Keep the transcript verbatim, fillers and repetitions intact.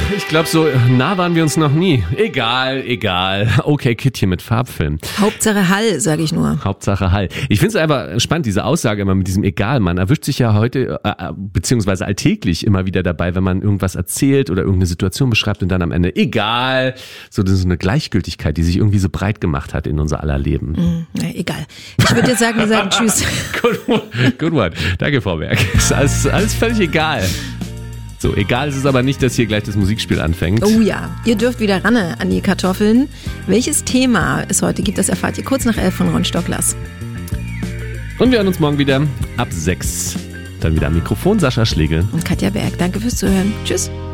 Ich glaube, so nah waren wir uns noch nie. Egal, egal. Okay, Kid hier mit Farbfilm. Hauptsache Hall, sage ich nur. Hauptsache Hall. Ich finde es einfach spannend, diese Aussage immer mit diesem Egal. Man erwischt sich ja heute, äh, beziehungsweise alltäglich immer wieder dabei, wenn man irgendwas erzählt oder irgendeine Situation beschreibt und dann am Ende egal. So, das ist so eine Gleichgültigkeit, die sich irgendwie so breit gemacht hat in unser aller Leben. Mm, na, egal. Ich würde jetzt sagen, wir sagen Tschüss. Good, good one. Danke, Frau Berg. Ist alles, alles völlig egal. So, egal ist es aber nicht, dass hier gleich das Musikspiel anfängt. Oh ja, ihr dürft wieder ran an die Kartoffeln. Welches Thema es heute gibt, das erfahrt ihr kurz nach elf von Ron Stocklers. Und wir hören uns morgen wieder ab sechs. Dann wieder am Mikrofon Sascha Schlegel. Und Katja Berg. Danke fürs Zuhören. Tschüss.